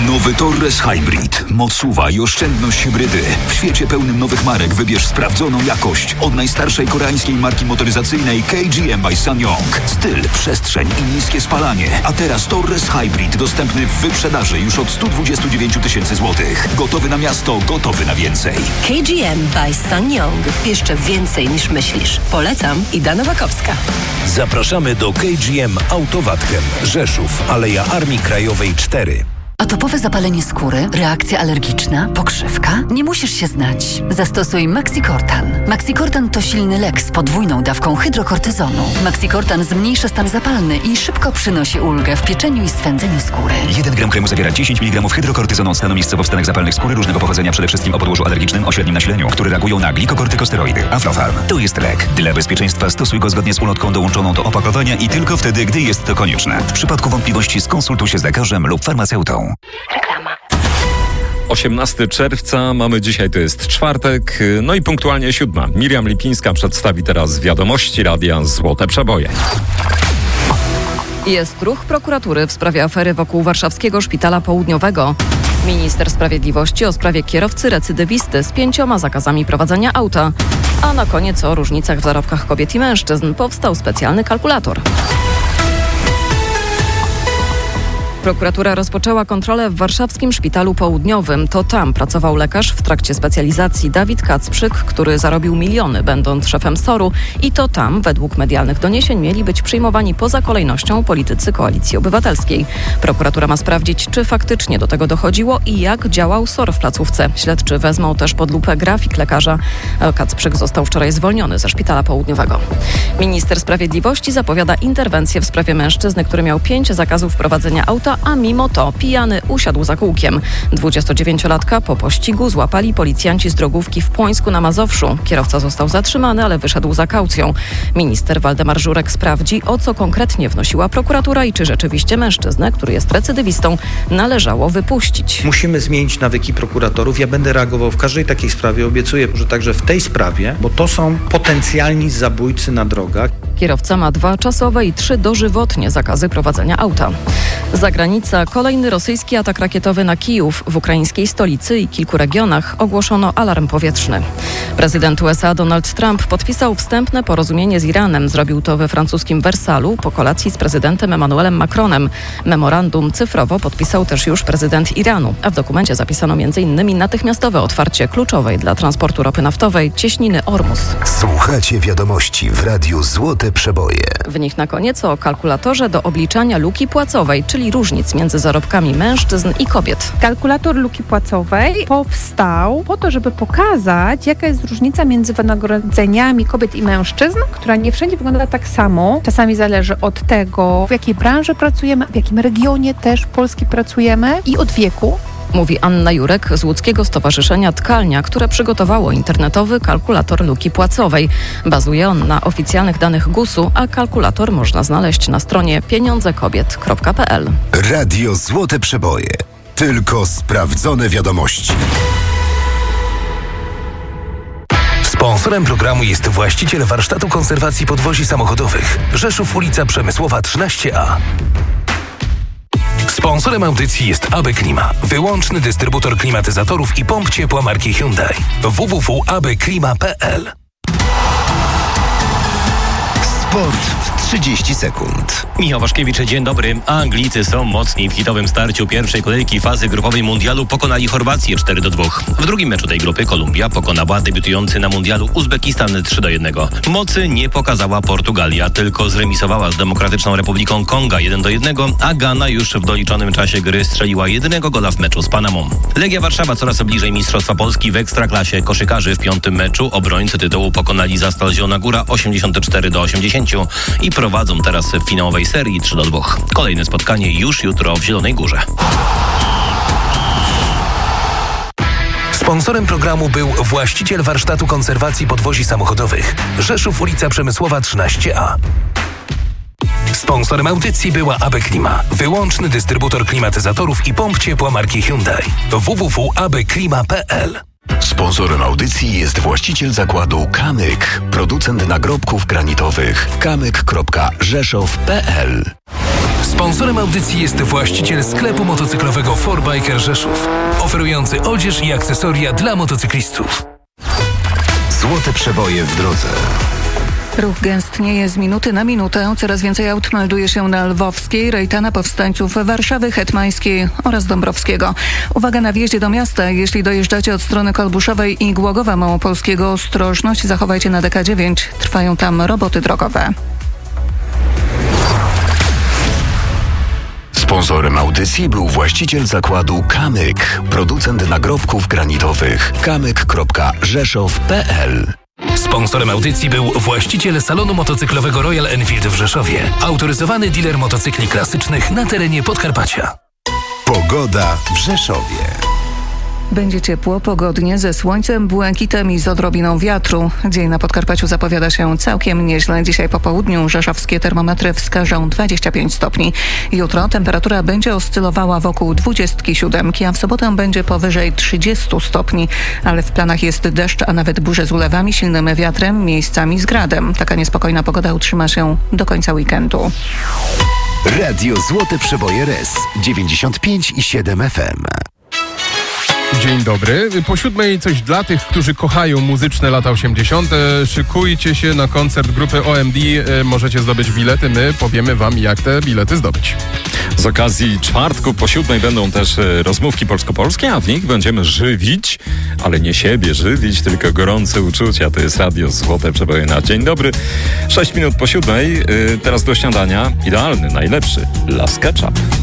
Nowy Torres Hybrid. Moc SUV i oszczędność hybrydy. W świecie pełnym nowych marek wybierz sprawdzoną jakość. Od najstarszej koreańskiej marki motoryzacyjnej KGM by SsangYong. Styl, przestrzeń i niskie spalanie. A teraz Torres Hybrid dostępny w wyprzedaży już od 129 000 złotych. Gotowy na miasto, gotowy na więcej. KGM by SsangYong. Jeszcze więcej niż myślisz. Polecam. Ida Nowakowska. Zapraszamy do KGM Autowatchem. Rzeszów, Aleja Armii Krajowej 4. Atopowe zapalenie skóry, reakcja alergiczna, pokrzywka? Nie musisz się znać. Zastosuj Maxicortan. Maxicortan to silny lek z podwójną dawką hydrokortyzonu. Maxicortan zmniejsza stan zapalny i szybko przynosi ulgę w pieczeniu i swędzeniu skóry. 1 gram kremu zawiera 10 mg hydrokortyzonu od stanu miejscowo w stanach zapalnych skóry różnego pochodzenia, przede wszystkim o podłożu alergicznym o średnim nasileniu, które reagują na glikokortykosteroidy. Aflofarm to jest lek. Dla bezpieczeństwa stosuj go zgodnie z ulotką dołączoną do opakowania i tylko wtedy, gdy jest to konieczne. W przypadku wątpliwości skonsultuj się z lekarzem lub farmaceutą. Reklama. 18 czerwca mamy dzisiaj, to jest czwartek, no i punktualnie 7. Miriam Lipińska przedstawi teraz wiadomości Radia Złote Przeboje. Jest ruch prokuratury w sprawie afery wokół warszawskiego Szpitala Południowego. Minister Sprawiedliwości o sprawie kierowcy recydywisty z 5 zakazami prowadzenia auta. A na koniec o różnicach w zarobkach kobiet i mężczyzn powstał specjalny kalkulator. Prokuratura rozpoczęła kontrolę w warszawskim Szpitalu Południowym. To tam pracował lekarz w trakcie specjalizacji Dawid Kacprzyk, który zarobił miliony, będąc szefem SOR-u. I to tam, według medialnych doniesień, mieli być przyjmowani poza kolejnością politycy Koalicji Obywatelskiej. Prokuratura ma sprawdzić, czy faktycznie do tego dochodziło i jak działał SOR w placówce. Śledczy wezmą też pod lupę grafik lekarza. Kacprzyk został wczoraj zwolniony ze Szpitala Południowego. Minister Sprawiedliwości zapowiada interwencję w sprawie mężczyzny, który miał 5 zakazów prowadzenia auta, a mimo to pijany usiadł za kółkiem. 29-latka po pościgu złapali policjanci z drogówki w Płońsku na Mazowszu. Kierowca został zatrzymany, ale wyszedł za kaucją. Minister Waldemar Żurek sprawdzi, o co konkretnie wnosiła prokuratura i czy rzeczywiście mężczyznę, który jest recydywistą, należało wypuścić. Musimy zmienić nawyki prokuratorów. Ja będę reagował w każdej takiej sprawie. Obiecuję, że także w tej sprawie, bo to są potencjalni zabójcy na drogach. Kierowca ma 2 czasowe i 3 dożywotnie zakazy prowadzenia auta. Zagranica. Kolejny rosyjski atak rakietowy na Kijów. W ukraińskiej stolicy i kilku regionach ogłoszono alarm powietrzny. Prezydent USA Donald Trump podpisał wstępne porozumienie z Iranem. Zrobił to we francuskim Wersalu po kolacji z prezydentem Emmanuelem Macronem. Memorandum cyfrowo podpisał też już prezydent Iranu, a w dokumencie zapisano m.in. natychmiastowe otwarcie kluczowej dla transportu ropy naftowej cieśniny Ormus. Słuchacie wiadomości w Radiu Złote Przeboje. W nich na koniec o kalkulatorze do obliczania luki płacowej, czyli różnic między zarobkami mężczyzn i kobiet. Kalkulator luki płacowej powstał po to, żeby pokazać, jaka jest różnica między wynagrodzeniami kobiet i mężczyzn, która nie wszędzie wygląda tak samo. Czasami zależy od tego, w jakiej branży pracujemy, w jakim regionie też Polski pracujemy i od wieku. Mówi Anna Jurek z Łódzkiego Stowarzyszenia Tkalnia, które przygotowało internetowy kalkulator luki płacowej. Bazuje on na oficjalnych danych GUS-u, a kalkulator można znaleźć na stronie pieniądzekobiet.pl. Radio Złote Przeboje. Tylko sprawdzone wiadomości. Sponsorem programu jest właściciel warsztatu konserwacji podwozi samochodowych. Rzeszów, ulica Przemysłowa 13A. Sponsorem audycji jest AB Klima, wyłączny dystrybutor klimatyzatorów i pomp ciepła marki Hyundai. www.abklima.pl. Sport w 30 sekund. Michał Waszkiewicz, dzień dobry. Anglicy są mocni. W hitowym starciu pierwszej kolejki fazy grupowej mundialu pokonali Chorwację 4-2. W drugim meczu tej grupy Kolumbia pokonała debiutujący na mundialu Uzbekistan 3-1. Mocy nie pokazała Portugalia, tylko zremisowała z Demokratyczną Republiką Konga 1-1, a Gana już w doliczonym czasie gry strzeliła jedynego gola w meczu z Panamą. Legia Warszawa coraz bliżej Mistrzostwa Polski w Ekstraklasie koszykarzy. W 5. meczu obrońcy tytułu pokonali Zastal Zielona Góra 84-80 i prowadzą teraz w finałowej serii 3-2. Kolejne spotkanie już jutro w Zielonej Górze. Sponsorem programu był właściciel warsztatu konserwacji podwozi samochodowych. Rzeszów, ulica Przemysłowa 13A. Sponsorem audycji była AB Klima, wyłączny dystrybutor klimatyzatorów i pomp ciepła marki Hyundai. www.abklima.pl. Sponsorem audycji jest właściciel zakładu Kamyk, producent nagrobków granitowych. kamyk.rzeszow.pl. Sponsorem audycji jest właściciel sklepu motocyklowego 4Biker Rzeszów, oferujący odzież i akcesoria dla motocyklistów. Złote przeboje w drodze. Ruch gęstnieje z minuty na minutę. Coraz więcej aut melduje się na Lwowskiej, Rejtana, Powstańców, Warszawy, Hetmańskiej oraz Dąbrowskiego. Uwaga na wjeździe do miasta. Jeśli dojeżdżacie od strony Kolbuszowej i Głogowa Małopolskiego, ostrożność zachowajcie na DK9. Trwają tam roboty drogowe. Sponsorem audycji był właściciel zakładu Kamyk, producent nagrobków granitowych. kamyk.rzeszow.pl. Sponsorem audycji był właściciel salonu motocyklowego Royal Enfield w Rzeszowie. Autoryzowany dealer motocykli klasycznych na terenie Podkarpacia. Pogoda w Rzeszowie. Będzie ciepło, pogodnie, ze słońcem, błękitem i z odrobiną wiatru. Dzień na Podkarpaciu zapowiada się całkiem nieźle. Dzisiaj po południu rzeszowskie termometry wskażą 25 stopni. Jutro temperatura będzie oscylowała wokół 27, a w sobotę będzie powyżej 30 stopni. Ale w planach jest deszcz, a nawet burze z ulewami, silnym wiatrem, miejscami z gradem. Taka niespokojna pogoda utrzyma się do końca weekendu. Radio Złote Przeboje RS 95,7 FM. Dzień dobry. Po 7 coś dla tych, którzy kochają muzyczne lata 80. Szykujcie się na koncert grupy OMD. Możecie zdobyć bilety. My powiemy wam, jak te bilety zdobyć. Z okazji czwartku po 7 będą też rozmówki polsko-polskie, a w nich będziemy żywić, ale nie siebie żywić, tylko gorące uczucia. To jest Radio Złote Przeboje na dzień dobry. 6 minut po 7. Teraz do śniadania. Idealny, najlepszy. Las Ketchup.